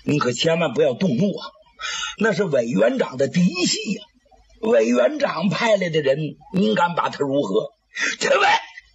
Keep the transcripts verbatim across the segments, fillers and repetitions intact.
你可千万不要动怒啊！那是委员长的嫡系呀、啊，委员长派来的人，您敢把他如何？这位，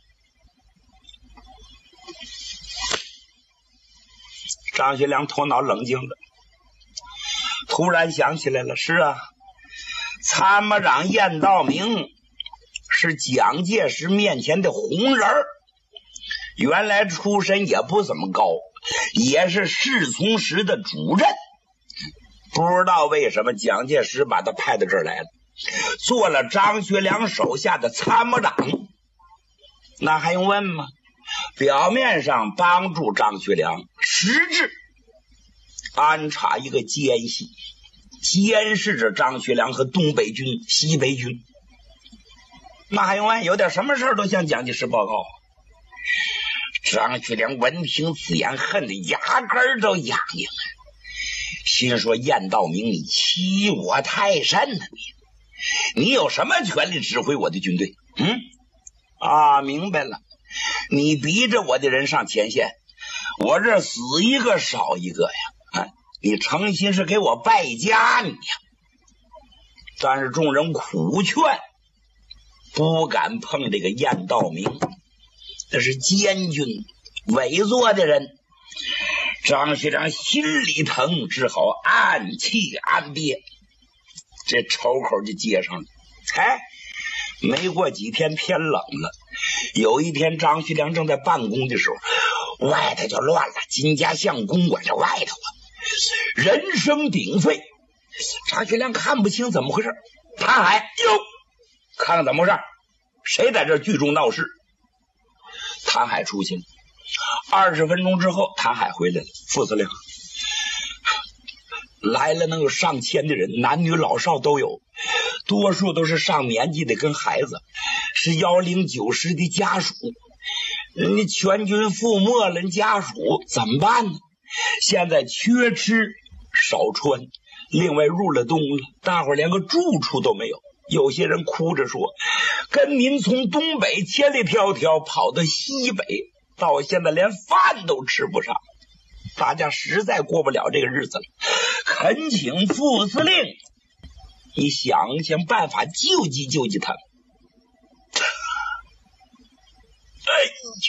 张学良头脑冷静了，突然想起来了，是啊，参谋长晏道明是蒋介石面前的红人儿，原来出身也不怎么高，也是侍从室的主任。不知道为什么蒋介石把他派到这儿来了，做了张学良手下的参谋长。那还用问吗？表面上帮助张学良，实质安插一个奸细，监视着张学良和东北军、西北军。那还用问？有点什么事都向蒋介石报告。张学良闻听此言，恨得牙根都痒痒，心说晏道明，你欺我太甚了，你你有什么权利指挥我的军队？嗯啊，明白了，你逼着我的人上前线，我这死一个少一个呀！啊，你诚心是给我败家你呀！但是众人苦劝，不敢碰这个晏道明，这是奸军伪作的人。张学良心里疼，只好暗气暗憋，这仇口就接上了。哎，没过几天天冷了，有一天张学良正在办公的时候，外头就乱了。金家相公馆这外头啊，人声鼎沸。张学良看不清怎么回事，谭海哟，看看怎么回事，谁在这聚众闹事？谭海出去了。二十分钟之后，谭海回来了。副司令，来了能有上千的人，男女老少都有，多数都是上年纪的跟孩子，是幺零九师的家属。人家全军覆没了，人家属怎么办呢？现在缺吃少穿，另外入了冬了，大伙儿连个住处都没有。有些人哭着说，跟您从东北千里迢迢跑到西北，到现在连饭都吃不上，大家实在过不了这个日子了。恳请副司令，你想想办法救济救济他们。哎呀，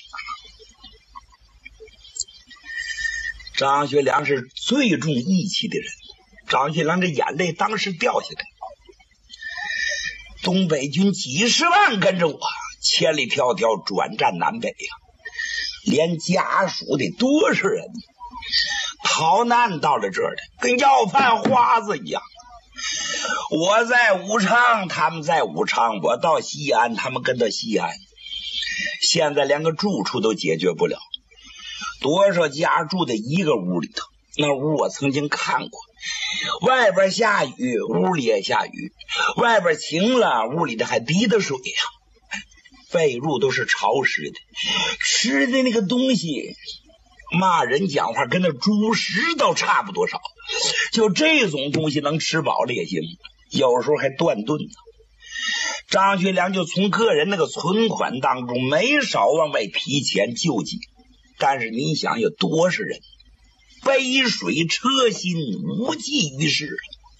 张学良是最重义气的人，张学良这眼泪当时掉下来。东北军几十万跟着我，千里迢迢转战南北呀、啊，连家属得多少人逃难到了这儿的，跟要饭花子一样。我在武昌，他们在武昌；我到西安，他们跟到西安。现在连个住处都解决不了，多少家住在一个屋里头。那屋我曾经看过，外边下雨，屋里也下雨；外边晴了，屋里的还滴的水呀、啊。被褥都是潮湿的，吃的那个东西，骂人讲话跟那猪食都差不多少。就这种东西能吃饱了也行，有时候还断顿呢。张学良就从个人那个存款当中没少往外提钱救济，但是你想有多少人杯水车薪，无济于事。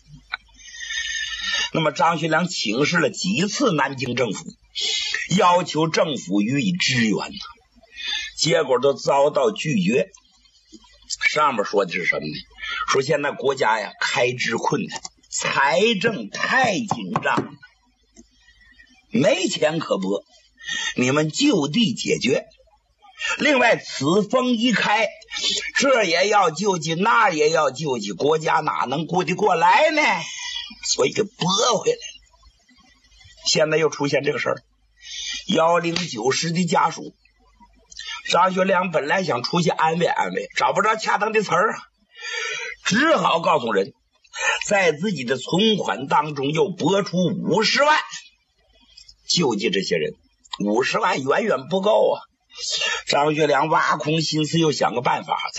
那么张学良请示了几次南京政府，要求政府予以支援，结果都遭到拒绝。上面说的是什么呢？说现在国家呀开支困难，财政太紧张了，没钱可拨，你们就地解决。另外此风一开，这也要救济，那也要救济，国家哪能顾得过来呢？所以给拨回来了。现在又出现这个事儿，幺零九师的家属，张学良本来想出去安慰安慰，找不着恰当的词儿啊，只好告诉人，在自己的存款当中又拨出五十万救济这些人。五十万远远不够啊！张学良挖空心思又想个办法，